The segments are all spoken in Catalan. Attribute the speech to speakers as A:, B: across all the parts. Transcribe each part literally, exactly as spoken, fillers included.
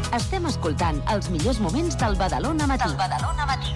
A: Estem escoltant els millors moments del Badalona Matí. Del Badalona Matí.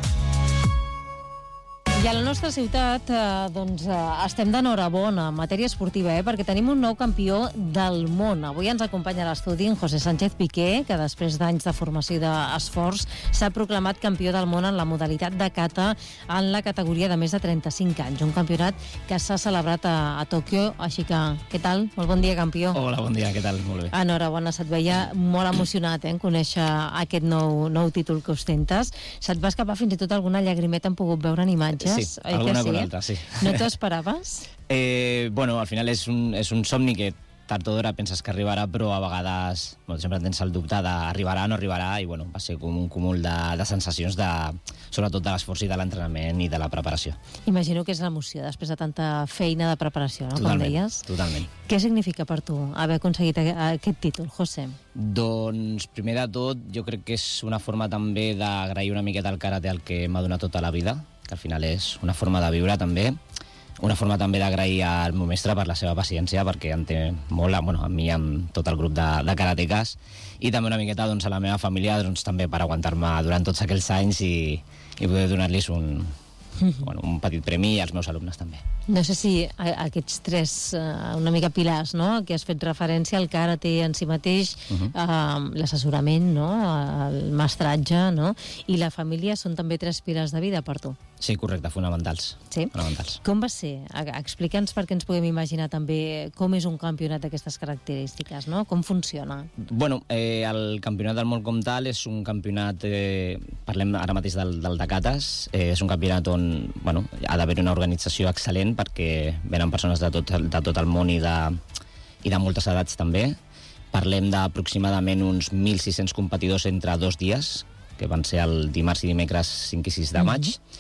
B: I a la nostra ciutat eh, doncs, eh, estem d'enhorabona en matèria esportiva, eh, perquè tenim un nou campió del món. Avui ens acompanya a l'estudi en José Sánchez Piqué, que després d'anys de formació i d'esforç s'ha proclamat campió del món en la modalitat de kata en la categoria de més de trenta-cinc anys. Un campionat que s'ha celebrat a, a Tòquio, així que, què tal? Molt bon dia, campió.
C: Hola, bon dia, què tal? Molt bé.
B: Enhorabona, se't veia molt emocionat eh, en conèixer aquest nou, nou títol que ostentes. Se't va escapar fins i tot alguna llagrimeta, hem pogut veure en imatges.
C: Sí,
B: Oi
C: alguna
B: que sí?
C: con altra, sí.
B: No t'ho esperaves?
C: Eh, bueno, al final és un, és un somni que tard o d'hora penses que arribarà, però a vegades bueno, sempre tens el dubte d'arribarà o no arribarà, i bueno, va ser com un cúmul de, de sensacions, de, sobretot de l'esforç i de l'entrenament i de la preparació.
B: Imagino que és l'emoció, després de tanta feina de preparació, no?
C: Totalment,
B: com deies.
C: Totalment.
B: Què significa per tu haver aconseguit aquest títol, José?
C: Doncs, primer de tot, jo crec que és una forma també d'agrair una miqueta al karate al que m'ha donat tota la vida, que al final és una forma de viure també, una forma també d'agrair al meu mestre per la seva paciència, perquè en té molt, bueno, a mi i amb tot el grup de, de karatekas, i també una miqueta doncs, a la meva família doncs, també per aguantar-me durant tots aquells anys i, i poder donar-los un, bueno, un petit premi, i als meus alumnes també.
B: No sé si a, aquests tres uh, una mica pilars, no?, que has fet referència al karate en si mateix, uh-huh. uh, l'assessorament, no?, el mestratge, no?, i la família són també tres pilars de vida per tu.
C: Sí, correcte, fonamentals.
B: Sí?
C: Fonamentals.
B: Com va ser? Explica'ns perquè ens podem imaginar també com és un campionat d'aquestes característiques, no? Com funciona?
C: Bueno, eh, el campionat del món com tal és un campionat, eh, parlem ara mateix del, del de katas, eh, és un campionat on bueno, ha d'haver una organització excel·lent perquè venen persones de tot, de tot el món i de, i de moltes edats també. Parlem d'aproximadament uns mil sis-cents competidors entre dos dies, que van ser el dimarts i dimecres cinc i sis de maig, mm-hmm.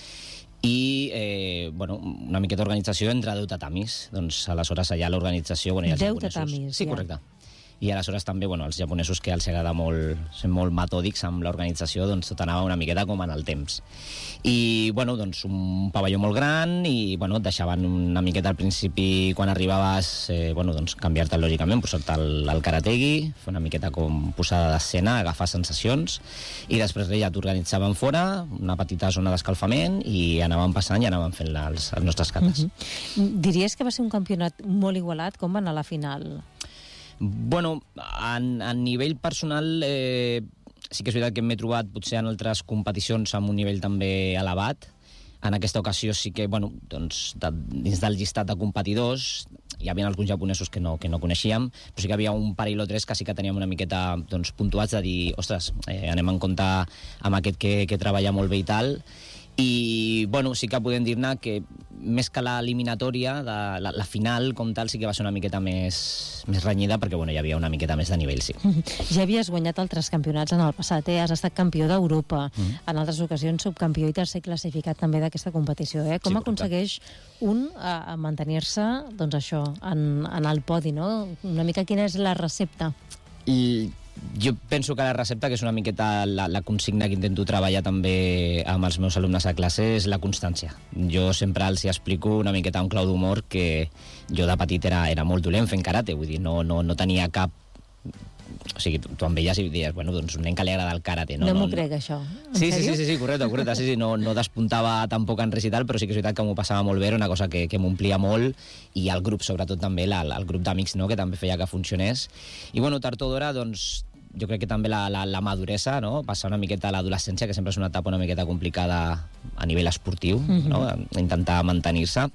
C: i eh, bueno, una miqueta d'organització entre deu tatamis. Doncs aleshores allà l'organització... Bueno,
B: deu tatamis,
C: sí, correcte. I aleshores també, bueno, els japonesos, que els agrada molt ser molt metòdics amb l'organització, doncs tot anava una miqueta com en el temps. I, bueno, doncs un pavelló molt gran i, bueno, et deixaven una miqueta al principi, quan arribaves, eh, bueno, doncs canviar-te lògicament, posar-te el, el karategi, fer una miqueta com posada d'escena, agafar sensacions, i després ja t'organitzaven fora, una petita zona d'escalfament, i anàvem passant i anàvem fent els, els nostres katas.
B: Mm-hmm. Diries que va ser un campionat molt igualat? Com va anar a la final?
C: Bueno, a, a nivell personal eh, sí que és veritat que m'he trobat potser en altres competicions amb un nivell també elevat. En aquesta ocasió sí que, bueno, doncs, de, dins del llistat de competidors hi havia alguns japonesos que no, que no coneixíem, però sí que havia un parell o tres que sí que teníem una miqueta doncs, puntuats de dir, ostres, eh, anem en compte amb aquest que, que treballa molt bé i tal. I, bueno, sí que podem dir-ne que més que l'eliminatòria, la, la, la final com tal, sí que va ser una miqueta més, més renyida, perquè, bueno, hi havia una miqueta més de nivell, sí.
B: Ja havies guanyat altres campionats en el passat, eh? Has estat campió d'Europa, mm. en altres ocasions subcampió i tercer classificat també d'aquesta competició, eh? Com sí, aconsegueix un a, a mantenir-se, doncs això, en, en el podi, no? Una mica quina és la recepta?
C: I jo penso que la recepta, que és una miqueta la, la consigna que intento treballar també amb els meus alumnes a classe, és la constància. Jo sempre els explico una miqueta un clau d'humor, que jo de petit era, era molt dolent fent karate, vull dir, no, no, no tenia cap... O sigui, tu, tu em veies i dius, bueno, doncs un nen que li agrada el karate. No,
B: no, no m'ho
C: no,
B: crec, això. En
C: sí,
B: sèrio?
C: sí, sí, sí, correcte, correcte. Sí, sí, no, no despuntava tampoc en res i tal, però sí que és veritat que m'ho passava molt bé, era una cosa que, que m'omplia molt, i el grup, sobretot també, la, el grup d'amics, no?, que també feia que funcionés. I, bueno, tard o d'hora, doncs, jo crec que també la, la, la maduresa, no?, passar una miqueta a l'adolescència, que sempre és una etapa una miqueta complicada a nivell esportiu, mm-hmm. no?, intentar mantenir-se,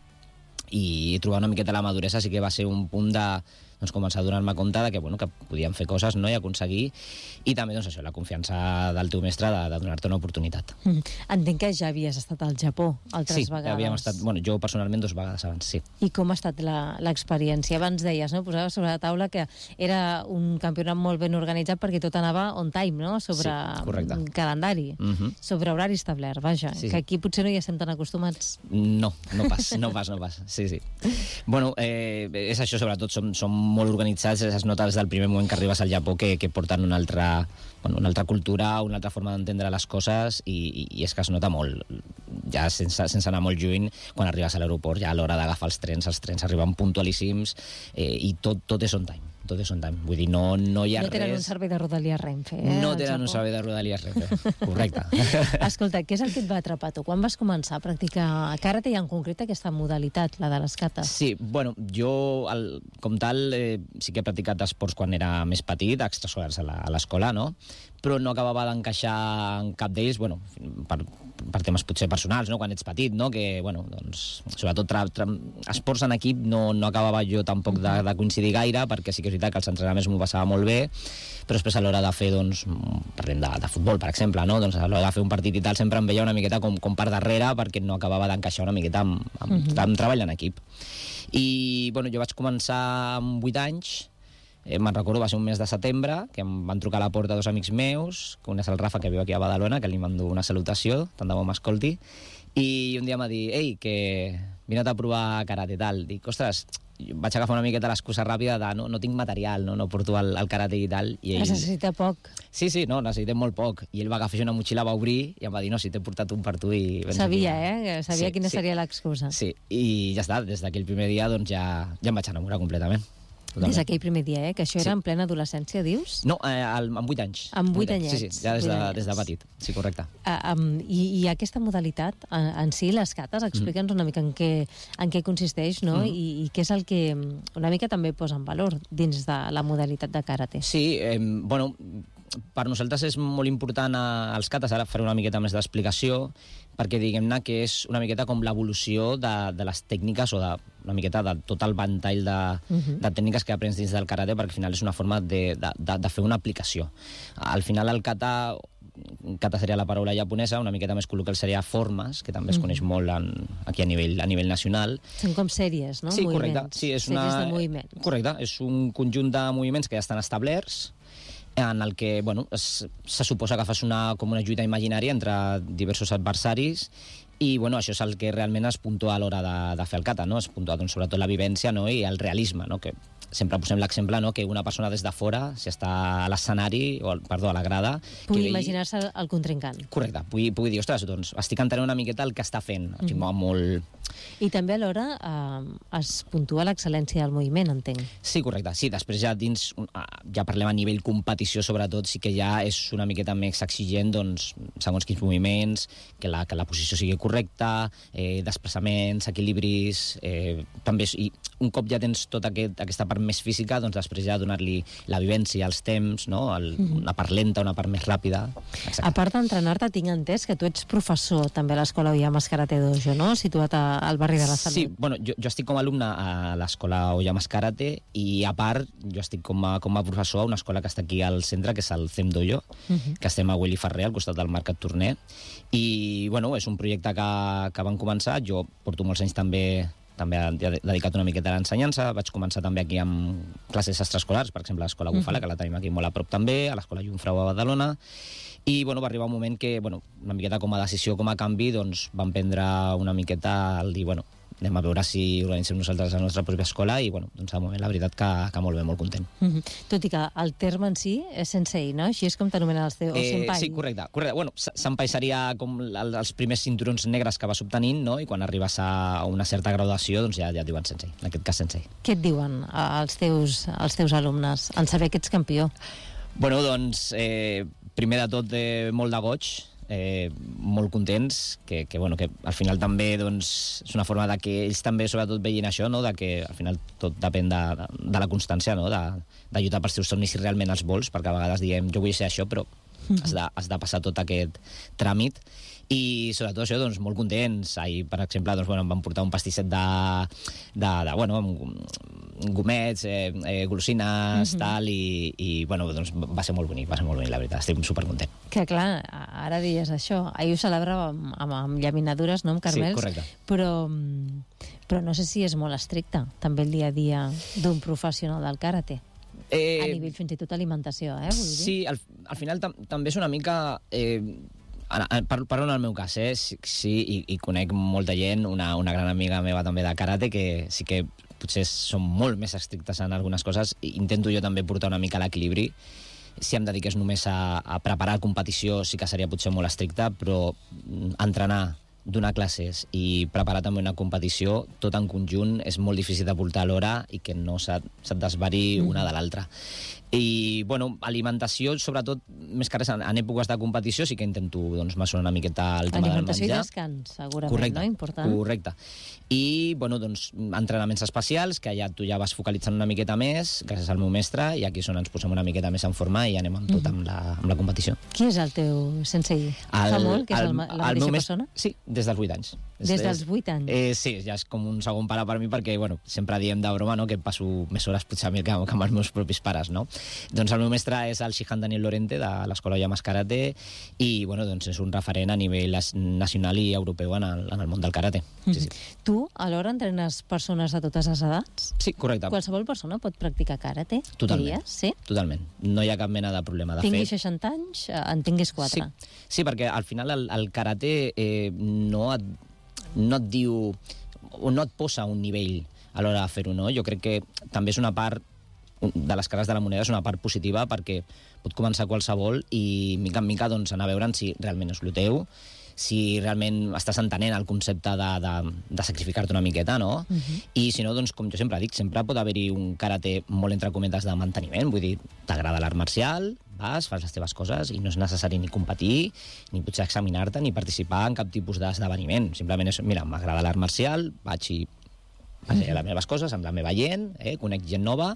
C: i trobar una miqueta la maduresa sí que va ser un punt de... doncs començar a donar-me compte de que, bueno, que podíem fer coses, no?, i aconseguir, i també, doncs això, la confiança del teu mestre de, de donar-te una oportunitat.
B: Mm. Entenc que ja havies estat al Japó altres
C: sí,
B: vegades.
C: Sí, havíem estat, bueno, jo personalment dos vegades abans, sí.
B: I com ha estat l'experiència? Abans deies, no?, posaves sobre la taula que era un campionat molt ben organitzat perquè tot anava on time, no?, sobre
C: sí,
B: calendari,
C: mm-hmm.
B: sobre horari establert, vaja, sí, que aquí potser no hi estem tan acostumats.
C: No, no pas, no pas, no pas, sí, sí. Bueno, eh, és això, sobretot, som, som molt organitzats, es nota des del primer moment que arribes al Japó que, que porten una altra, bueno, una altra cultura, una altra forma d'entendre les coses, i, i, i és que es nota molt, ja sense, sense anar molt lluny, quan arribes a l'aeroport, ja a l'hora d'agafar els trens, els trens arriben puntualíssims, eh, i tot, tot és on time. tot és on time. Vull dir, no, no hi ha
B: no tenen
C: res...
B: un servei de Rodalies Renfe, eh?
C: No tenen un servei de Rodalies Renfe, correcte.
B: Escolta, què és el que et va atrapar tu? Quan vas començar a practicar karate i en concret aquesta modalitat, la de les cates?
C: Sí, bueno, jo, el, com tal, eh, sí que he practicat esports quan era més petit, extraescolars a l'escola, no? Però no acabava d'encaixar en cap d'ells, bueno, per, per temes potser personals, no?, quan ets petit, no?, que, bueno, doncs, sobretot tra, tra, esports en equip no, no acabava jo tampoc de, de coincidir gaire, perquè sí que és veritat que els entrenaments m'ho passava molt bé, però després a l'hora de fer, doncs, parlem de, de futbol, per exemple, no?, doncs a l'hora de fer un partit i tal sempre em veia una miqueta com, com per darrere, perquè no acabava d'encaixar una miqueta amb, amb, uh -huh. amb treball en equip. I, bueno, jo vaig començar amb vuit anys. Eh, me'n recordo, va ser un mes de setembre, que em van trucar a la porta dos amics meus, que un és el Rafa, que viu aquí a Badalona, que li mando una salutació, tant de bo m'escolti, i un dia m'ha dit, ei, que vine a provar karate i tal. Dic, ostres, vaig agafar una miqueta l'excusa ràpida de no, no tinc material, no, no porto el, el karate i tal. I ell...
B: Es necessita poc.
C: Sí, sí, no, necessitem molt poc. I ell va agafar una motxilla, va obrir i em va dir, no, si t'he portat un per tu i...
B: Sabia, eh? Sabia sí, quina
C: sí.
B: seria l'excusa.
C: Sí, i ja està, des d'aquell primer dia doncs ja, ja em vaig enamorar completament. Totalment.
B: Des d'aquell primer dia, eh? Que això era sí. en plena adolescència, dius?
C: No, eh, amb vuit anys.
B: Amb vuit anyets.
C: Sí, sí, ja des de, des de petit. Sí, correcte.
B: Uh, um, i, I aquesta modalitat, en, en si, les cates, explica'ns mm. una mica en què, en què consisteix, no? Mm. I, I què és el que una mica també posa en valor dins de la modalitat de karate.
C: Sí, eh, bueno, per nosaltres és molt important eh, els kates, ara faré una miqueta més d'explicació, perquè diguem-ne que és una miqueta com l'evolució de, de les tècniques o de, una miqueta de tot el ventall de, uh-huh. de tècniques que aprens dins del karate, perquè al final és una forma de, de, de, de fer una aplicació. Al final el kata, kata seria la paraula japonesa, una miqueta més col·loquial seria formes, que també es coneix molt en, aquí a nivell, a nivell nacional.
B: Són com sèries, no?
C: Sí,
B: moviments.
C: correcte. Sí, és
B: sèries
C: una,
B: de moviments.
C: Correcte, és un conjunt de moviments que ja estan establerts, en el que, bueno, es, se suposa que fas una, com una lluita imaginària entre diversos adversaris i, bueno, això és el que realment es puntua a l'hora de, de fer el kata, no? Es puntua, doncs, sobretot la vivència, no?, i el realisme, no?, que sempre posem l'exemple, no?, que una persona des de fora, si està a l'escenari, o, perdó, a la grada...
B: Pugui imaginar-se el contrincant.
C: Correcte, pugui, pugui dir, ostres, doncs, estic entenent una miqueta el que està fent, mm -hmm. molt...
B: I també alhora eh, es puntua l'excel·lència del moviment, entenc.
C: Sí, correcte. Sí, després ja dins, ja parlem a nivell competició, sobretot, sí que ja és una miqueta més exigent, doncs, segons quins moviments, que la, que la posició sigui correcta, eh, desplaçaments, equilibris, eh, també, i un cop ja tens tota aquest, aquesta part més física, doncs després ja donar-li la vivència, els temps, no? El, mm-hmm. una part lenta, una part més ràpida. Exacte.
B: A part d'entrenar-te, tinc entès que tu ets professor també a l'Escola Oyamas Karate Dojo, no?, situat a al barri de la Salut.
C: Sí, bueno, jo, jo estic com a alumne a l'escola Oyamas Karate i, a part, jo estic com a, com a professor a una escola que està aquí al centre, que és el C E M Dojo, uh-huh. que estem a Willy Ferrer, al costat del Mercat Torner. I, bueno, és un projecte que, que van començar. Jo porto molts anys també també he dedicat una miqueta a l'ensenyança. Vaig començar també aquí amb classes extraescolars, per exemple, a l'Escola Bufala, uh-huh. que la tenim aquí molt a prop també, a l'Escola Jungfrau a Badalona. I, bueno, va arribar un moment que, bueno, una miqueta com a decisió, com a canvi, doncs vam prendre una miqueta el dir, bueno, anem a veure si organitzem nosaltres la nostra pròpia escola i, bueno, doncs, de moment, la veritat que, que molt bé, molt content.
B: Mm-hmm. Tot i que el terme en si és sensei, no? Així és com t'anomenen els teus, o
C: eh,
B: senpai.
C: Sí, correcte. correcte. Bueno, senpai seria com el, els primers cinturons negres que vas obtenint, no? I quan arribes a una certa graduació, doncs ja, ja et diuen sensei, en aquest cas sensei.
B: Què et diuen els teus, els teus alumnes en saber que ets campió?
C: Bueno, doncs, eh, primer de tot, eh, molt de goig, eh, molt contents, que, que, bueno, que al final també, doncs, és una forma de que ells també sobretot vegin això, no?, de que al final tot depèn de, de, de la constància, no?, de, de lluitar pels teus somnis si realment els vols, perquè a vegades diem, jo vull ser això, però has de, has de passar tot aquest tràmit. I sobretot això, doncs, molt contents. Ahir, per exemple, doncs, bueno, em van portar un pastisset de, de, de bueno, gomets, eh, eh, golosines, mm-hmm. tal, i, i bueno, doncs, va ser molt bonic, va ser molt bonic, la veritat, estic supercontent.
B: Que clar, ara dies això, ahir ho celebràvem amb, amb llaminadures, no?, amb caramels,
C: sí, correcte.
B: però, però no sé si és molt estricte, també el dia a dia d'un professional del karate. Eh, a nivell fins i tot alimentació, eh? Vull dir.
C: Sí, al, al final tam, també és una mica... Eh, parlo en el meu cas, eh? Sí, sí i, i conec molta gent, una, una gran amiga meva també de karate, que sí que potser són molt més estrictes en algunes coses. Intento jo també portar una mica l'equilibri. Si em dediqués només a, a preparar competició sí que seria potser molt estricte, però entrenar donar classes i preparar també una competició, tot en conjunt és molt difícil de portar alhora i que no se't, se't desvari una de l'altra. I, bueno, alimentació, sobretot, més que res, en, en èpoques de competició, sí que intento doncs, mesurar una miqueta el tema del menjar.
B: Alimentació i descans, segurament,
C: correcte,
B: no? Important.
C: Correcte. I, bueno, doncs, entrenaments especials, que ja tu ja vas focalitzant una miqueta més, gràcies al meu mestre, i aquí és on ens posem una miqueta més en forma i anem amb tot mm-hmm. amb, la, amb la competició.
B: Qui és el teu sensei? El, Fa molt, que és el, el, la mateixa persona?
C: Sí, des dels vuit anys.
B: Des dels vuit anys?
C: Eh, sí, ja és com un segon pare per mi, perquè, bueno, sempre diem de broma, no?, que passo més hores potser a mi que, que amb els meus propis pares, no? Doncs el meu mestre és el Shihan Daniel Lorente, de l'Escola Llamas Karate, i, bueno, doncs és un referent a nivell nacional i europeu en el, en el món del karate. Sí, sí.
B: Mm-hmm. Tu, alhora, entrenes persones de totes les edats?
C: Sí, correcte.
B: Qualsevol persona pot practicar karate?
C: Totalment.
B: Diries? Sí? Totalment.
C: No hi ha cap mena de problema. De
B: Tingui
C: fet,
B: seixanta anys, en tinguis quatre.
C: Sí, sí, perquè al final el, el karate eh, no, et, no et diu o no et posa un nivell a l'hora de fer-ho, no? Jo crec que també és una part de les cares de la moneda, és una part positiva perquè pot començar qualsevol i mica en mica doncs, anar a veure si realment és el teu, si realment estàs entenent el concepte de, de, de sacrificar-te una miqueta, no? Uh-huh. I si no, doncs, com jo sempre dic, sempre pot haver-hi un karate molt entre cometes de manteniment, vull dir, t'agrada l'art marcial, vas, fas les teves coses i no és necessari ni competir, ni potser examinar-te, ni participar en cap tipus d'esdeveniment. Simplement és, mira, m'agrada l'art marcial, vaig i faig les meves coses amb la meva gent, eh, conec gent nova,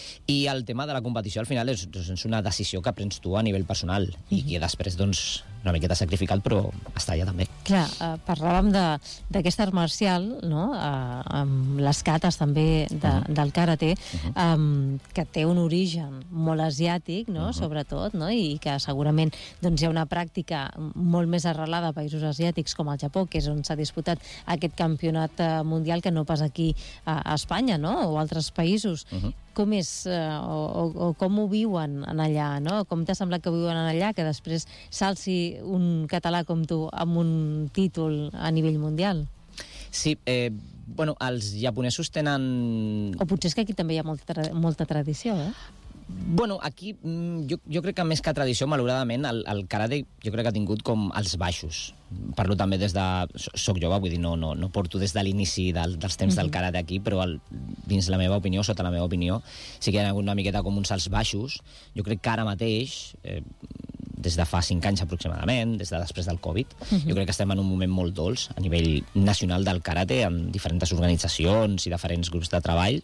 C: i el tema de la competició al final és, és una decisió que prens tu a nivell personal i que després, doncs, una miqueta sacrificat, però està allà també.
B: Clar, eh, parlàvem d'aquest art marcial, no?, eh, amb les katas també de, uh-huh. del karate, uh-huh. eh, que té un origen molt asiàtic, no?, uh-huh. sobretot, no?, i que segurament doncs, hi ha una pràctica molt més arrelada a països asiàtics com el Japó, que és on s'ha disputat aquest campionat eh, mundial, que no pas aquí a, a Espanya, no?, o altres països. Uh-huh. Com és, eh, o, o, o com ho viuen en allà, no? Com t'ha semblat que ho viuen en allà, que després s'alci un català com tu amb un títol a nivell mundial?
C: Sí, eh, bueno, els japonesos tenen...
B: O potser és que aquí també hi ha molta, tra molta tradició, eh?
C: Bueno, aquí jo, jo crec que més que tradició, malauradament, el, el karate jo crec que ha tingut com els baixos. Parlo també des de... Soc jove, vull dir, no, no, no porto des de l'inici del, dels temps mm-hmm. del karate aquí, però el, dins la meva opinió, sota la meva opinió, sí que hi ha hagut una miqueta com uns salts baixos. Jo crec que ara mateix, eh, des de fa cinc anys aproximadament, des de després del Covid, mm-hmm. jo crec que estem en un moment molt dolç a nivell nacional del karate, amb diferents organitzacions i diferents grups de treball,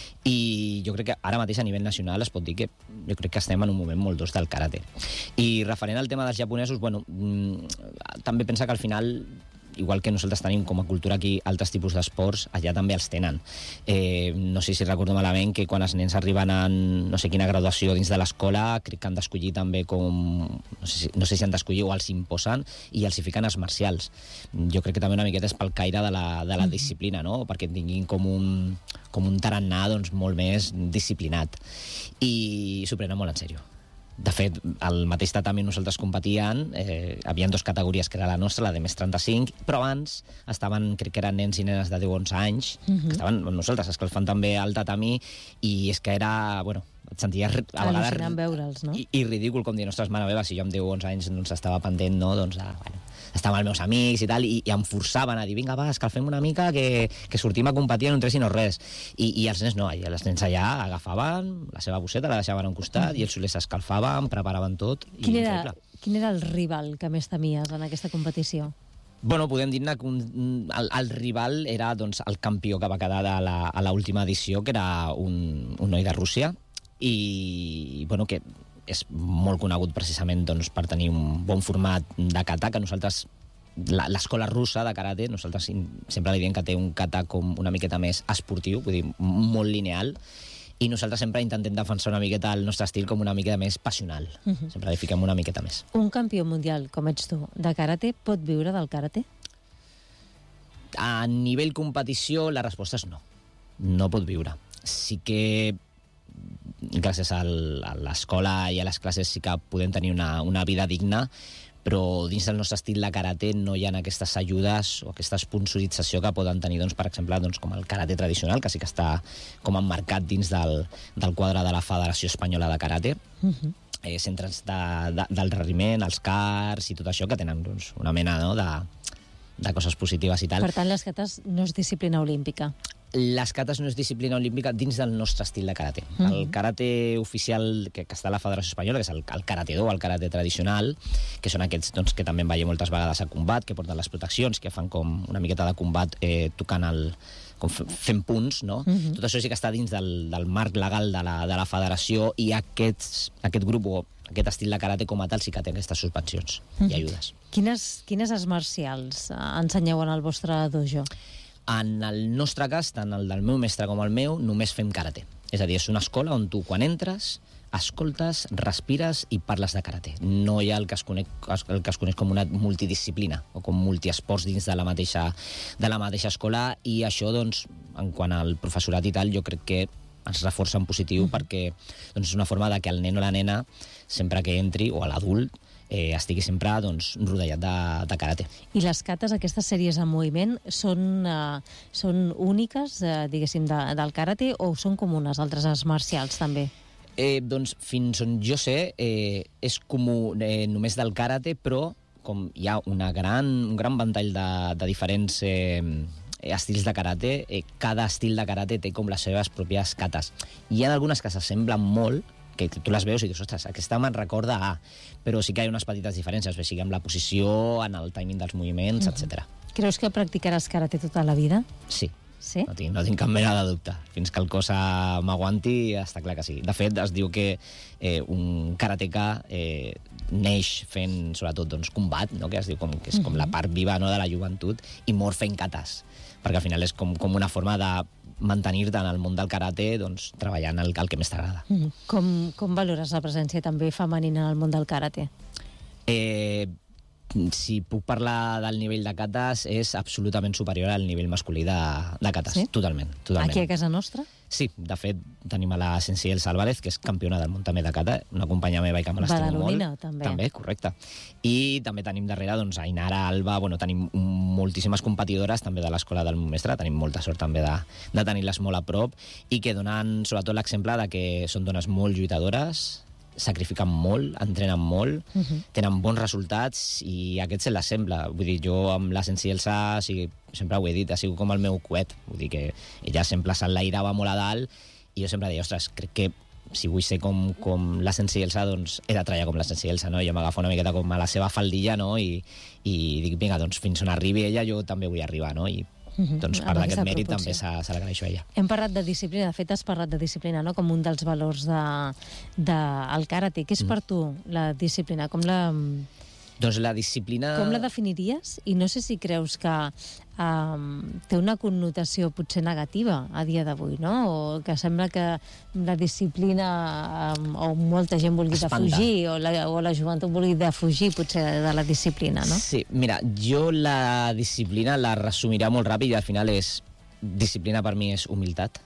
C: i jo crec que ara mateix a nivell nacional es pot dir que jo crec que estem en un moment molt dolç del karate. I referent al tema dels japonesos, bueno, mmm, també pensa que al final, igual que nosaltres tenim com a cultura aquí altres tipus d'esports, allà també els tenen. Eh, no sé si recordo malament que quan els nens arriben a no sé quina graduació dins de l'escola, crec que han d'escollir també com... No sé, si, no sé si han d'escollir o els imposen i els hi fiquen arts marcials. Jo crec que també una miqueta és pel caire de la, de la disciplina, no? Perquè tinguin com un, com un tarannà doncs, molt més disciplinat. I s'ho prenen molt en sèrio. De fet, al mateix tatami nosaltres competíem, eh, havia dues categories, que era la nostra, la de més trenta-cinc, però abans estaven, crec que eren nens i nenes de deu a onze anys, uh-huh. que estaven amb nosaltres, escalfant també al tatami, i és que era, bueno, et senties a vegades...
B: Al·lucinant veure'ls, no?
C: I, i ridícul, com dir, ostres, mare meva, si jo amb deu o onze anys doncs estava pendent, no? Doncs, ah, bueno, estava amb els meus amics i tal, i, i em forçaven a dir, vinga, va, escalfem una mica, que, que sortim a competir en un tres i no res. I, i els nens no, i els nens allà agafaven la seva bosseta, la deixaven a un costat, mm. i els solers s'escalfaven, preparaven tot.
B: Quin era, quin era el rival que més temies en aquesta competició?
C: Bueno, podem dir-ne que un, el, el rival era doncs, el campió que va quedar a la, a l'última edició, que era un, un noi de Rússia, i bueno, que és molt conegut precisament doncs, per tenir un bon format de kata, que nosaltres, l'escola russa de karate, nosaltres sempre li diem que té un kata com una miqueta més esportiu, vull dir, molt lineal, i nosaltres sempre intentem defensar una miqueta el nostre estil com una miqueta més passional. Uh-huh. Sempre li fiquem una miqueta més.
B: Un campió mundial com ets tu de karate pot viure del karate?
C: A nivell competició, la resposta és no. No pot viure. Sí que gràcies al, a l'escola i a les classes sí que podem tenir una, una vida digna, però dins del nostre estil de karate no hi ha aquestes ajudes o aquesta sponsorització que poden tenir, doncs, per exemple, doncs, com el karate tradicional, que sí que està com emmarcat dins del, del quadre de la Federació Espanyola de Karate. Uh-huh. eh, centres de, de, del rendiment, els cars i tot això, que tenen doncs, una mena, no, de de coses positives i tal.
B: Per tant, les katas no és disciplina olímpica.
C: Les katas no és disciplina olímpica dins del nostre estil de karate. Mm-hmm. El karate oficial que, que està a la Federació Espanyola, que és el, el karate-do, el karate tradicional, que són aquests doncs, que també en veiem moltes vegades a combat, que porten les proteccions, que fan com una miqueta de combat eh, tocant el, com fent punts, no? Mm-hmm. Tot això sí que està dins del, del marc legal de la, de la federació i aquests, aquest grup o aquest estil de karate com a tal sí que té aquestes suspensions mm-hmm. i ajudes.
B: Quines, quines arts marcials ensenyeu en el vostre dojo?
C: En el nostre cas, tant el del meu mestre com el meu, només fem karate. És a dir, és una escola on tu, quan entres, escoltes, respires i parles de karate. No hi ha el que es coneix, el que es coneix com una multidisciplina o com multiesports dins de la mateixa, de la mateixa escola, i això, doncs, en quant al professorat i tal, jo crec que ens reforça en positiu, mm. perquè doncs, és una forma de que el nen o la nena, sempre que entri, o l'adult, Eh, estigui sempre doncs, rodellat de, de karate.
B: I les katas, aquestes sèries en moviment, són, uh, són úniques, uh, diguéssim, de, del karate, o són com unes altres arts marcials, també?
C: Eh, doncs, fins on jo sé, eh, és comú eh, només del karate, però com hi ha una gran, un gran ventall de, de diferents eh, estils de karate, eh, cada estil de karate té com les seves pròpies katas. Hi ha algunes que s'assemblen molt, que tu les veus i dius, ostres, aquesta me'n recorda a... Però sí que hi ha unes petites diferències, o sigui, amb la posició, en el timing dels moviments, mm-hmm. etcètera.
B: Creus que practicaràs karate tota la vida?
C: Sí.
B: Sí?
C: No tinc, no tinc cap mena de dubte. Fins que el cos m'aguanti, està clar que sí. De fet, es diu que eh, un karateka eh, neix fent, sobretot, doncs, combat, no? Que es diu com, que és com mm-hmm. la part viva, no?, de la joventut, i mor fent katas, perquè al final és com, com una forma de mantenir-te en el món del karate, doncs, treballant el, el que més t'agrada.
B: Mm. Com, com valores la presència també femenina en el món del karate?
C: Eh, si puc parlar del nivell de katas, és absolutament superior al nivell masculí de, de katas. Sí? Totalment, totalment.
B: Aquí a casa nostra?
C: Sí, de fet, tenim a la Sensei Elsa Álvarez, que és campiona del món també de kata, una companya meva i que me l'estimo molt.
B: Badalonina, també.
C: També, correcte. I també tenim darrere, doncs, a Ainara, Alba, bueno, tenim moltíssimes competidores també de l'escola del meu mestre, tenim molta sort també de, de tenir-les molt a prop, i que donen, sobretot, l'exemple de que són dones molt lluitadores, sacrifiquen molt, entrenen molt, uh-huh. tenen bons resultats, i aquest se les sembla. Vull dir, jo amb la Sensei Elsa, o sigui, sempre ho he dit, ha sigut com el meu coet. Vull dir que ella sempre s'enlairava molt a dalt, i jo sempre deia, ostres, crec que si vull ser com, com la Sensei Elsa, doncs he de treballar com la Sensei Elsa, no? Jo m'agafo una miqueta com a la seva faldilla, no? I, i dic, vinga, doncs fins on arribi ella, jo també vull arribar, no? I doncs part d'aquest mèrit també se, se l'agraeixo a ella.
B: Hem parlat de disciplina, de fet has parlat de disciplina, no?, com un dels valors de, de el karate. Què és mm. per tu la disciplina? Com la...
C: Doncs la disciplina...
B: Com la definiries? I no sé si creus que um, té una connotació potser negativa a dia d'avui, no? O que sembla que la disciplina um, o molta gent vulgui defugir, o la, o la joventut vulgui defugir potser de la disciplina, no?
C: Sí, mira, jo la disciplina la resumirà molt ràpid i al final és... Disciplina per mi és humilitat,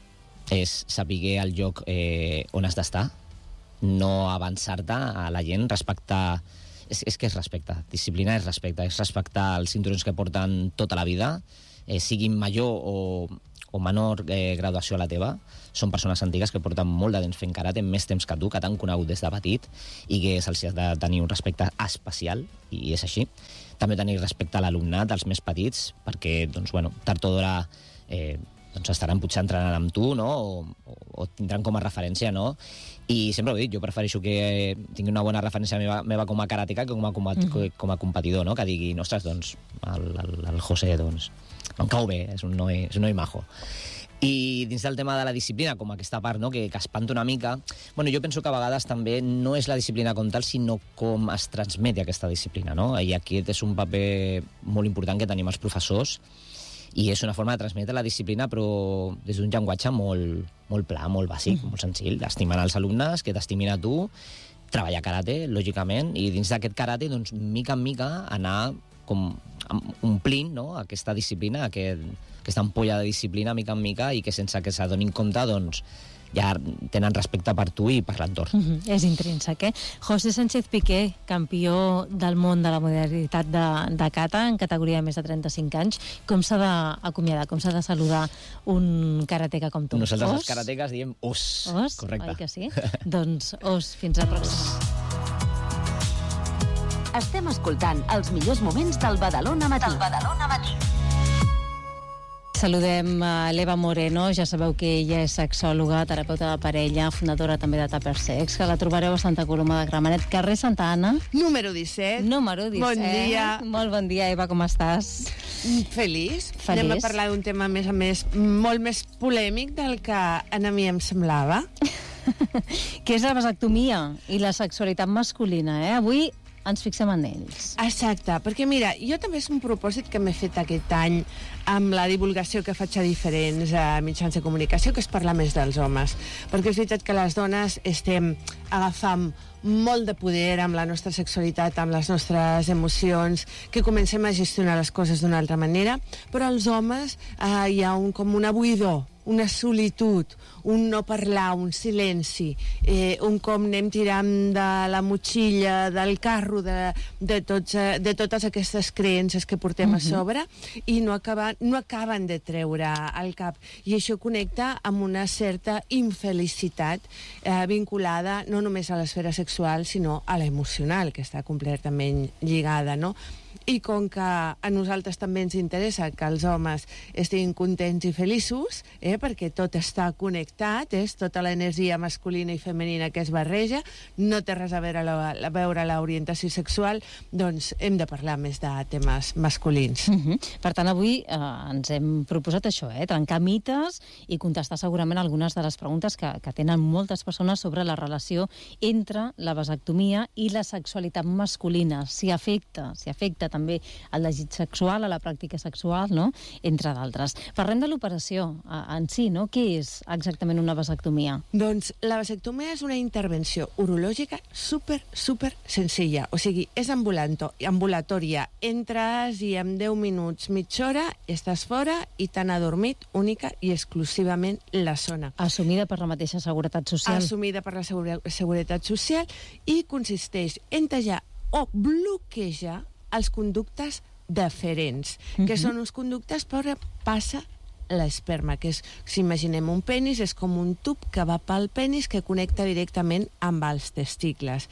C: és saber el lloc eh, on has d'estar, no avançar-te a la gent, respectar... És, és que és respecte. Disciplina és respecte. És respectar els cinturons que porten tota la vida, eh, siguin major o, o menor eh, graduació a la teva. Són persones antigues que porten molt de temps fent karate, més temps que tu, que t'han conegut des de petit, i que se'ls ha de tenir un respecte especial, i és així. També tenir respecte a l'alumnat, als més petits, perquè, doncs, bueno, tard o d'hora eh, doncs estaran potser entrenant amb tu, no? O, o tindran com a referència, no? I sempre ho he dit, jo prefereixo que tingui una bona referència meva, meva com a karateka que com a, mm-hmm. com a competidor, no? Que diguin, ostres, doncs, el, el, el José, doncs, em cau bé, és un noi, és un noi majo. I dins del tema de la disciplina, com aquesta part, no?, que, que espanta una mica, bueno, jo penso que a vegades també no és la disciplina com tal, sinó com es transmet aquesta disciplina, no? I aquest és un paper molt important que tenim els professors, i és una forma de transmetre la disciplina, però des d'un llenguatge molt, molt pla, molt bàsic, mm. molt senzill, estimant els alumnes, que t'estimin a tu, treballar karate, lògicament, i dins d'aquest karate, doncs, mica en mica, anar com omplint, no?, aquesta disciplina, aquest, aquesta ampolla de disciplina, mica en mica, i que sense que s'adonin compte, doncs, ja tenen respecte per tu i per l'entorn.
B: Mm-hmm. És intrínsec, eh? José Sánchez Piqué, campió del món de la modalitat de, de kata en categoria de més de trenta-cinc anys. Com s'ha d'acomiadar, com s'ha de saludar un karateka com tu?
C: Nosaltres
B: os?
C: Els karateques diem os.
B: Os?
C: Correcte.
B: Oi que sí? Doncs os, fins la pròxima.
A: Estem escoltant els millors moments del Badalona Matí. Del Badalona Matí.
B: Saludem a l'Eva Moreno, ja sabeu que ella és sexòloga, terapeuta de parella, fundadora també de Tupper Sex, que la trobareu a Santa Coloma de Gramenet, carrer Santa Anna.
D: Número disset.
B: Número disset.
D: Bon dia.
B: Molt bon dia, Eva, com estàs?
D: Feliç.
B: Feliç.
D: Anem a parlar d'un tema, a més a més, molt més polèmic del que a mi em semblava.
B: Que és la vasectomia i la sexualitat masculina, eh? Avui ens fixem en ells.
D: Exacte, perquè mira, jo també és un propòsit que m'he fet aquest any amb la divulgació que faig a diferents eh, mitjans de comunicació, que és parlar més dels homes. Perquè és veritat que les dones estem agafant molt de poder amb la nostra sexualitat, amb les nostres emocions, que comencem a gestionar les coses d'una altra manera, però als homes eh, hi ha un, com una buidor, una solitud, un no parlar, un silenci, eh, un com anem tirant de la motxilla, del carro, de, de, tots, de totes aquestes creences que portem uh-huh. a sobre, i no, acaba, no acaben de treure al cap. I això connecta amb una certa infelicitat eh, vinculada no només a l'esfera sexual, sinó a l'emocional, que està completament lligada, no? I com que a nosaltres també ens interessa que els homes estiguin contents i feliços, eh, perquè tot està connectat, és tota l'energia masculina i femenina que es barreja, no té res a veure la, a veure l'orientació sexual, doncs hem de parlar més de temes masculins.
B: Uh-huh. Per tant, avui eh, ens hem proposat això, eh, trencar mites i contestar segurament algunes de les preguntes que, que tenen moltes persones sobre la relació entre la vasectomia i la sexualitat masculina, si afecta, si afecta també al desig sexual, a la pràctica sexual, no? Entre d'altres. Parlem de l'operació en si, no? Què és exactament una vasectomia?
D: Doncs la vasectomia és una intervenció urològica super, super senzilla. O sigui, és ambulanto, ambulatòria. Entres i en deu minuts, mitja hora, estàs fora i t'han adormit única i exclusivament la zona.
B: Assumida per la mateixa Seguretat Social.
D: Assumida per la segure, Seguretat Social i consisteix en tallar o bloquejar els conductes deferents, uh-huh. que són uns conductes per passa l'esperma, que és, si imaginem un penis, és com un tub que va pel penis que connecta directament amb els testicles.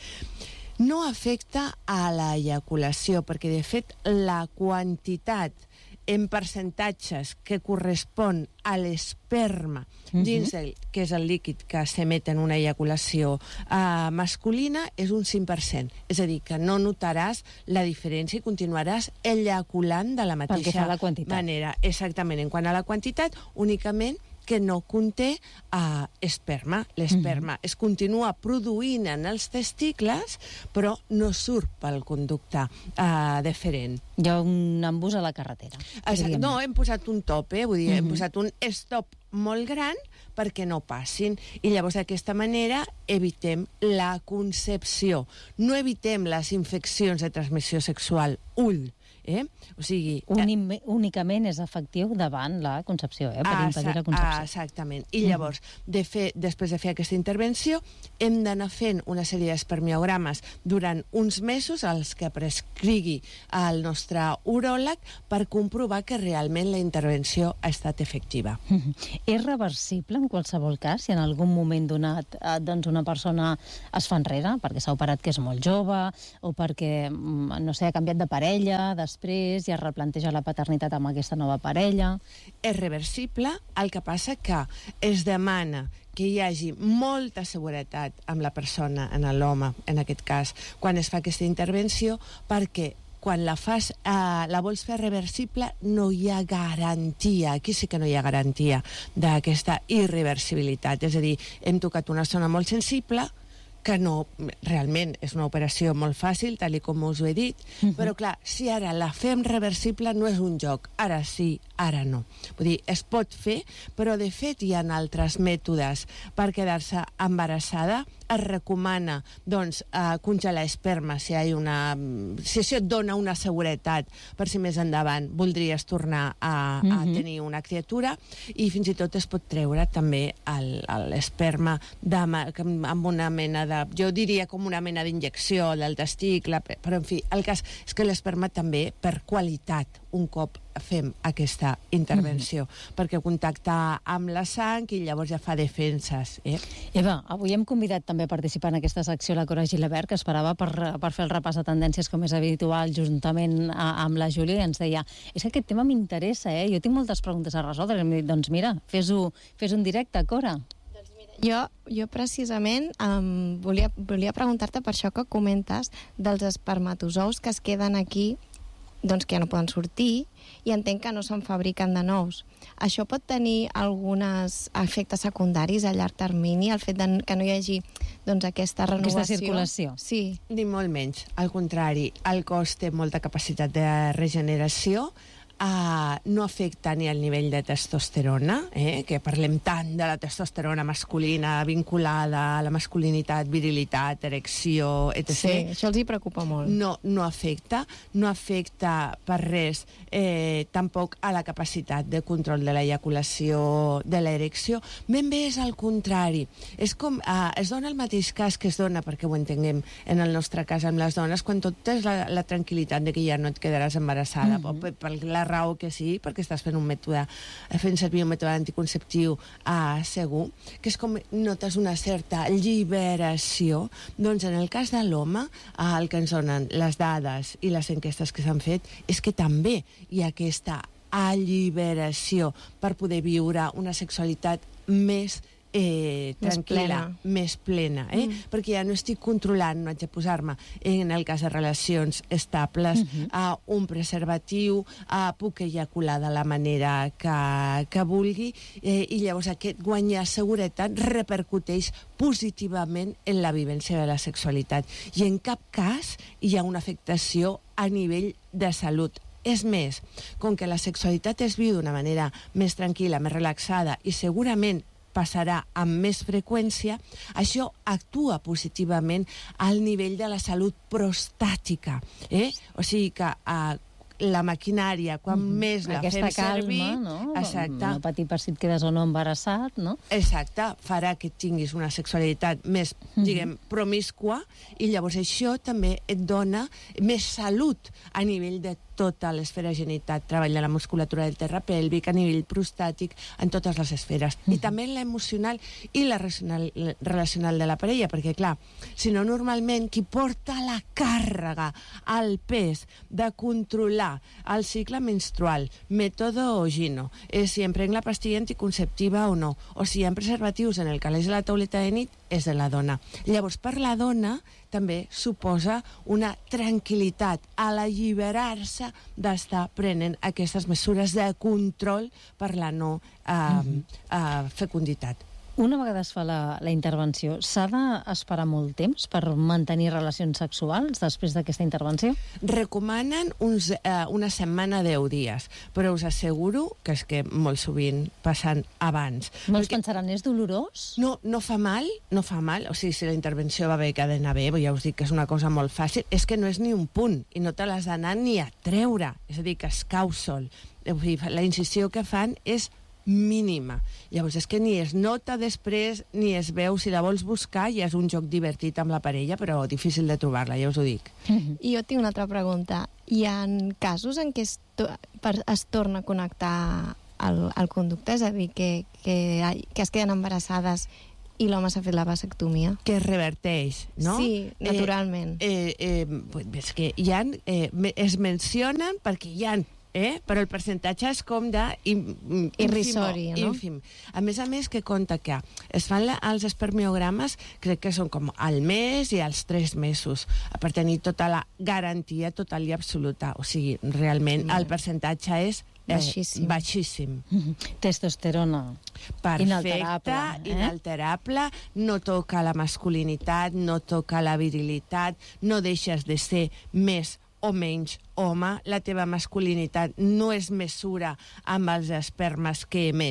D: No afecta a l'eyaculació, perquè de fet la quantitat en percentatges que correspon a l'esperma uh-huh. dins del, que és el líquid que s'emet en una eyaculació uh, masculina, és un cinc per cent. És a dir, que no notaràs la diferència i continuaràs eyaculant de la mateixa manera. Exactament. En quant a la quantitat, únicament que no conté uh, esperma. L'esperma uh-huh. es continua produint en els testicles, però no surt pel conducte uh, deferent.
B: Hi ha un embús a la carretera.
D: Exacte. No, hem posat un top, eh? Vull dir, uh-huh. hem posat un stop molt gran perquè no passin. I llavors d'aquesta manera evitem la concepció. No evitem les infeccions de transmissió sexual ull. Eh? O sigui...
B: Uni- únicament és efectiu davant la concepció, eh? Per ah, impedir la concepció.
D: Ah, exactament. I llavors, de fer, després de fer aquesta intervenció, hem d'anar fent una sèrie d'espermiogrames durant uns mesos, als que prescrigui el nostre uròleg, per comprovar que realment la intervenció ha estat efectiva.
B: Mm-hmm. És reversible en qualsevol cas, si en algun moment donat eh, doncs una persona es fa enrere, perquè s'ha operat que és molt jove, o perquè, no sé, ha canviat de parella, després ja es replanteja la paternitat amb aquesta nova parella.
D: És reversible, el que passa que es demana que hi hagi molta seguretat amb la persona, en l'home, en aquest cas, quan es fa aquesta intervenció, perquè quan la fas, eh, la vols fer reversible, no hi ha garantia, aquí sí que no hi ha garantia d'aquesta irreversibilitat. És a dir, hem tocat una zona molt sensible, que no, realment és una operació molt fàcil, tal i com us ho he dit, uh-huh. però clar, si ara la fem reversible no és un joc, ara sí, ara no. Vull dir, es pot fer, però de fet hi ha altres mètodes per quedar-se embarassada. Es recomana, doncs, eh, congelar esperma si, hi ha una, si això et dona una seguretat per si més endavant voldries tornar a, uh-huh. a tenir una criatura, i fins i tot es pot treure també l'esperma amb una mena de, jo diria com una mena d'injecció del testicle, però en fi, el cas és que l'esperma també, per qualitat, un cop fem aquesta intervenció, mm-hmm. perquè contacta amb la sang i llavors ja fa defenses. Eh?
B: Eva, avui hem convidat també a participar en aquesta secció la Cora Gilabert, que esperava per, per fer el repàs de tendències com és habitual juntament a, amb la Júlia, i ens deia, és que aquest tema m'interessa, eh? Jo tinc moltes preguntes a resoldre. I hem dit, doncs mira, fes-ho, fes un directe, Cora.
E: Doncs mira, jo, jo precisament um, volia, volia preguntar-te per això que comentes dels espermatozous que es queden aquí, doncs que ja no poden sortir, i entenc que no se'n fabriquen de nous. Això pot tenir alguns efectes secundaris a llarg termini, el fet de que no hi hagi doncs, aquesta renovació?
B: Aquesta circulació.
E: Sí.
D: Ni molt menys. Al contrari, el cos té molta capacitat de regeneració, Uh, no afecta ni el nivell de testosterona, eh, que parlem tant de la testosterona masculina vinculada a la masculinitat, virilitat, erecció, etcètera.
E: Sí, això els hi preocupa molt.
D: No, no afecta, no afecta per res eh, tampoc a la capacitat de control de l'eyaculació, de l'erecció. Ben bé és al contrari. És com, uh, es dona el mateix cas que es dona, perquè ho entenguem en el nostre cas amb les dones, quan tot tens la, la tranquil·litat de que ja no et quedaràs embarassada, mm-hmm. per, per la raó que sí, perquè estàs fent un mètode, fent servir un mètode anticonceptiu uh, segur, que és com notes una certa lliberació. Doncs en el cas de l'home, uh, el que ens donen les dades i les enquestes que s'han fet és que també hi ha aquesta alliberació per poder viure una sexualitat més Eh, tranquil·la, més plena, eh? Mm. perquè ja no estic controlant, no haig de posar-me en el cas de relacions estables mm-hmm. a un preservatiu, a puc ejacular de la manera que, que vulgui, eh, i llavors aquest guanyar seguretat repercuteix positivament en la vivència de la sexualitat, i en cap cas hi ha una afectació a nivell de salut. És més, com que la sexualitat es viu d'una manera més tranquil·la, més relaxada, i segurament passarà amb més freqüència, això actua positivament al nivell de la salut prostàtica. Eh? O sigui que eh, la maquinària, quan mm. més la
B: aquesta
D: fem
B: calma,
D: servir...
B: No?
D: Exacte.
B: No patir per si et quedes o no embarassat, no?
D: Exacte, farà que tinguis una sexualitat més, mm. diguem, promiscua, i llavors això també et dona més salut a nivell de tota l'esfera genital, treball de la musculatura del terra pèlvic, a nivell prostàtic, en totes les esferes. Mm. I també en l'emocional i la relacional, relacional de la parella, perquè, clar, si no, normalment qui porta la càrrega, el pes de controlar el cicle menstrual, mètode Gino, és si emprenc la pastilla anticonceptiva o no, o si hi ha preservatius en el calaix de la tauleta de nit, és de la dona. Llavors, per la dona, també suposa una tranquil·litat a l'alliberar-se d'estar prenent aquestes mesures de control per la no eh, mm-hmm. eh, fecunditat.
B: Una vegada es fa la, la intervenció, s'ha d'esperar molt temps per mantenir relacions sexuals després d'aquesta intervenció?
D: Recomanen uns, eh, una setmana, deu dies, però us asseguro que és que molt sovint passen abans.
B: Molts
D: perquè...
B: pensaran, és dolorós?
D: No, no fa mal, no fa mal. O sigui, si la intervenció va bé, que ha d'anar bé, ja us dic que és una cosa molt fàcil, és que no és ni un punt, i no te l'has d'anar ni a treure, és a dir, que es cau sol. La incisió que fan és mínima. Llavors, és que ni es nota després, ni es veu. Si la vols buscar, ja és un joc divertit amb la parella, però difícil de trobar-la, ja us ho dic.
E: I jo tinc una altra pregunta. Hi ha casos en què es, to per, es torna a connectar el, el conducte? És a dir, que, que, que es queden embarassades i l'home s'ha fet la vasectomia? Que
D: es reverteix, no?
E: Sí, naturalment.
D: Eh, eh, eh, és que hi ha, eh, es mencionen perquè hi ha Eh? però el percentatge és com de
E: irrisori, no?
D: ínfim. A més a més, que compta que es fan la, els espermiogrames, crec que són com al mes i als tres mesos, per tenir tota la garantia total i absoluta. O sigui, realment mm. el percentatge és eh, baixíssim. baixíssim.
B: Mm-hmm. Testosterona.
D: Perfecte,
B: inalterable, eh?
D: inalterable, no toca la masculinitat, no toca la virilitat, no deixes de ser més o menys home, la teva masculinitat no es mesura amb els espermes que emets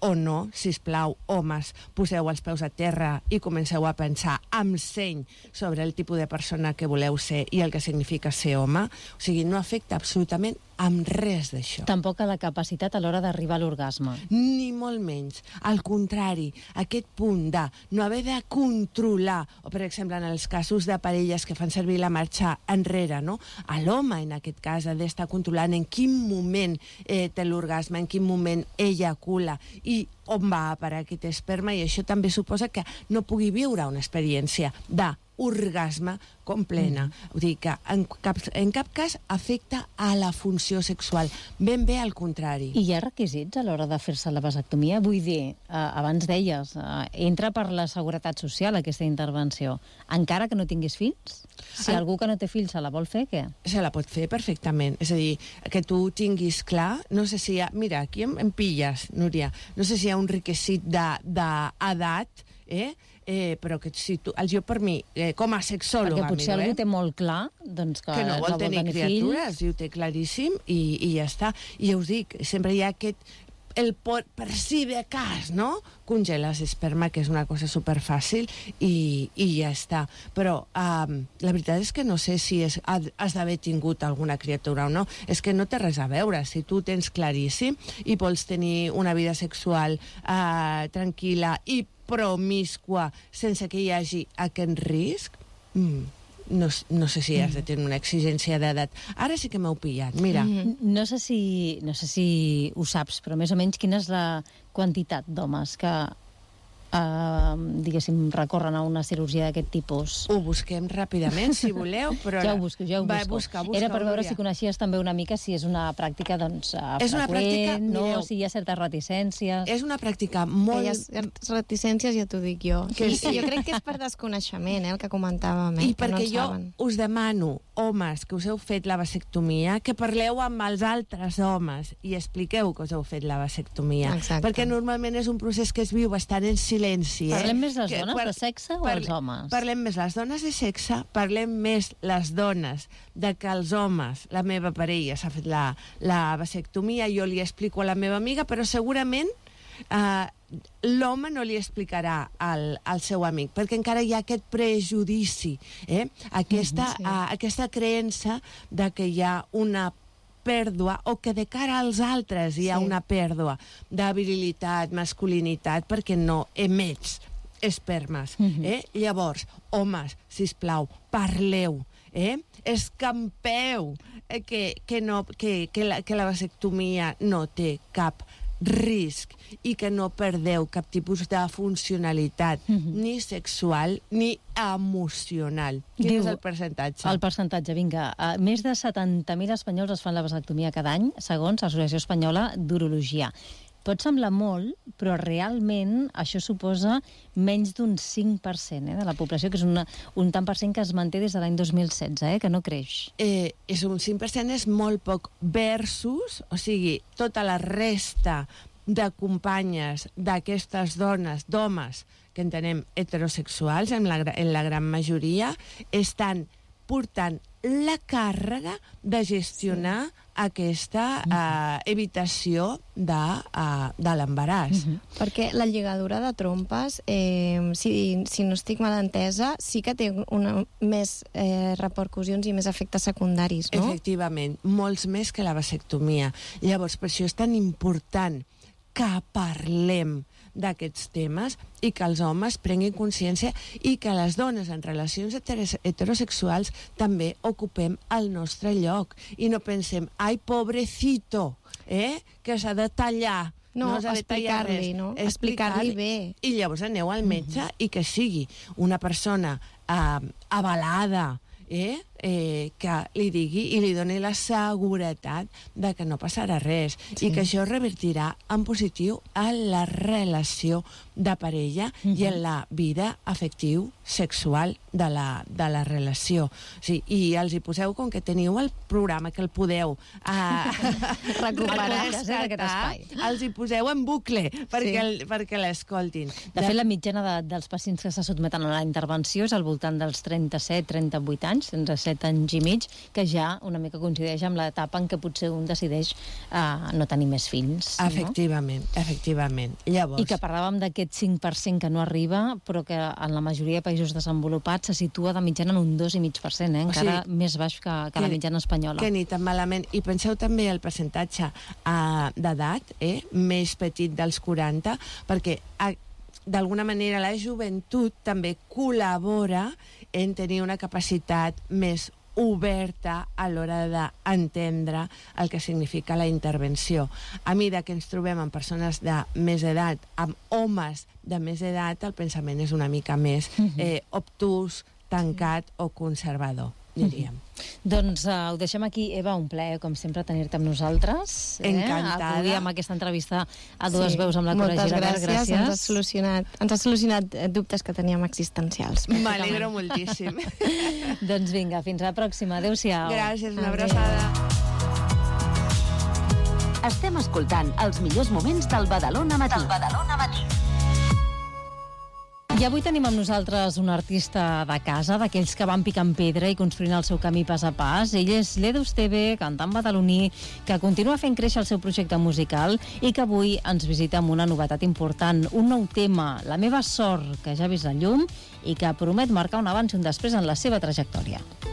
D: o no, sisplau, homes, poseu els peus a terra i comenceu a pensar amb seny sobre el tipus de persona que voleu ser i el que significa ser home. O sigui, no afecta absolutament amb res d'això.
B: Tampoc a la capacitat a l'hora d'arribar a l'orgasme.
D: Ni molt menys. Al contrari, aquest punt de no haver de controlar, o per exemple en els casos de parelles que fan servir la marxa enrere, no? A l'home, en aquest cas, ha d'estar controlant en quin moment eh, té l'orgasme, en quin moment eyacula i on va a parar aquest esperma, i això també suposa que no pugui viure una experiència de orgasme com plena. Mm. Vull dir que en cap, en cap cas afecta a la funció sexual. Ben bé al contrari.
B: I hi ha requisits a l'hora de fer-se la vasectomia? Vull dir, eh, abans deies, eh, entra per la seguretat social aquesta intervenció. Encara que no tinguis fills? Si
D: en...
B: algú que no té fills se la vol fer, què?
D: Se la pot fer perfectament. És a dir, que tu tinguis clar, no sé si hi ha... Mira, aquí em, em pilles, Núria. No sé si hi ha un requisit d'edat, eh? Eh, però que si tu, el jo per mi, eh, com a sexòloga...
B: Perquè potser
D: miro,
B: algú
D: eh?
B: té molt clar doncs, que,
D: que no vol
B: no
D: tenir, tenir criatures, i ho té claríssim, i, i ja està. I ja us dic, sempre hi ha aquest... El por, per si de cas, no? Congeles esperma, que és una cosa superfàcil, i, i ja està. Però um, la veritat és que no sé si és, has d'haver tingut alguna criatura o no. És que no té res a veure. Si tu tens claríssim i vols tenir una vida sexual uh, tranquil·la i promiscua sense que hi hagi aquest risc... Mm. No, no sé si has de tenir una exigència d'edat. Ara sí que m'heu pillat, mira.
B: Mm. No sé si, no sé si ho saps, però més o menys quina és la quantitat d'homes que, eh, diguéssim, recorren a una cirurgia d'aquest tipus?
D: Ho busquem ràpidament, si voleu, però...
B: Ja ho busco, ja ho busco.
D: Va, busca, busca,
B: Era per veure
D: Núria.
B: si coneixies també una mica si és una pràctica, doncs, uh,
D: És una pràctica,
B: freqüent, no?
D: mireu,
B: Si hi ha certes reticències...
D: És una pràctica molt...
E: Que hi ha certes reticències, ja t'ho dic jo.
D: Que
E: I,
D: sí.
E: Jo crec que és per desconeixement, eh, el que comentàvem, eh,
D: I
E: que no
D: perquè
E: en
D: jo
E: saben.
D: us demano, homes, que us heu fet la vasectomia, que parleu amb els altres homes i expliqueu que us heu fet la vasectomia.
E: Exacte.
D: Perquè normalment és un procés que es viu bastant en silenci. Eh?
B: Parlem més les
D: Que
B: dones
D: par-
B: de sexe o
D: parle-
B: els homes?
D: Parlem més les dones de sexe, parlem més les dones de que els homes, la meva parella s'ha fet la, la vasectomia, jo li explico a la meva amiga, però segurament eh, l'home no li explicarà al, al seu amic, perquè encara hi ha aquest prejudici, eh? aquesta,
E: Sí.
D: uh, aquesta creença de que hi ha una pèrdua, o que de cara als altres hi ha
E: Sí.
D: una pèrdua de virilitat, masculinitat, perquè no emets espermes.
B: Mhm.
D: eh? Llavors, homes, sisplau, parleu, eh? escampeu eh, que, que, no, que, que, la, que la vasectomia no té cap risc i que no perdeu cap tipus de funcionalitat,
B: Mhm.
D: ni sexual ni emocional. Quin
B: Diu-
D: és el percentatge?
B: El percentatge, vinga. Uh, més de setanta mil espanyols es fan la vasectomia cada any, segons l'Associació Espanyola d'Urologia. Pot semblar molt, però realment això suposa menys d'un cinc per cent eh, de la població, que és una, un tant per cent que es manté des de l'any dos mil setze, eh, que no creix.
D: Eh, és un cinc per cent, és molt poc, versus, o sigui, tota la resta de companyes d'aquestes dones, d'homes, que entenem heterosexuals, en la, gra- en la gran majoria, estan portant la càrrega de gestionar sí. aquesta uh, evitació de, uh, de l'embaràs.
B: Mhm.
E: Perquè la lligadura de trompes, eh, si, si no estic mal entesa, sí que té una, més eh, repercussions i més efectes secundaris, no?
D: Efectivament, molts més que la vasectomia. Llavors, per això és tan important que parlem d'aquests temes i que els homes prenguin consciència i que les dones en relacions heteros heterosexuals també ocupem el nostre lloc i no pensem, ai, pobrecito, eh, que s'ha de tallar.
E: No,
D: s'ha de tallar
E: explicar-li,
D: res.
E: no? Explicar-li bé.
D: I llavors aneu al metge i que sigui una persona eh, avalada, eh, eh, que li digui i li doni la seguretat de que no passarà res
E: Sí.
D: i que això revertirà en positiu a la relació de parella uh-huh. i en la vida afectiu sexual de la, de la relació. Sí, i els hi poseu, com que teniu el programa que el podeu eh,
E: Recuperar,
B: eh, d'aquest espai.
D: els hi poseu en bucle perquè,
E: Sí.
D: el, perquè l'escoltin.
B: De fet, la mitjana de, dels pacients que se sotmeten a la intervenció és al voltant dels trenta-set trenta-vuit anys, trenta-set set anys i mig, que ja una mica coincideix amb l'etapa en què potser un decideix uh, no tenir més fills.
D: Efectivament, no? efectivament. Llavors...
B: I que parlàvem d'aquest cinc per cent que no arriba, però que en la majoria de països desenvolupats se situa de mitjana en un dos coma cinc per cent, eh? encara o sigui, més baix que, que, que la mitjana espanyola.
D: Que ni tan malament. I penseu també el percentatge uh, d'edat, eh? més petit dels quaranta, perquè uh, d'alguna manera la joventut també col·labora en tenir una capacitat més oberta a l'hora d'entendre el que significa la intervenció. A mesura que ens trobem amb persones de més edat, amb homes de més edat, el pensament és una mica més eh, obtús, tancat o conservador, diríem.
B: Doncs uh, ho deixem aquí. Eva, un plaer, com sempre, tenir-te amb nosaltres. Eh?
D: Encantada.
B: Avui amb aquesta entrevista a dues sí, veus amb la Cora Girabert.
E: Moltes gràcies. Ens ha solucionat, ens ha solucionat dubtes que teníem existencials.
D: M'alegro moltíssim.
B: Doncs vinga, fins la pròxima. Adéu-siau.
D: Gràcies, una abraçada.
A: Estem escoltant els millors moments del Badalona Matí. Del Badalona Matí.
B: I avui tenim amb nosaltres un artista de casa, d'aquells que van picant pedra i construint el seu camí pas a pas. Ell és l'Edu Esteve, cantant badaloní, que continua fent créixer el seu projecte musical i que avui ens visita amb una novetat important, un nou tema, La meva sort, que ja ha vist la llum i que promet marcar un abans i un després en la seva trajectòria.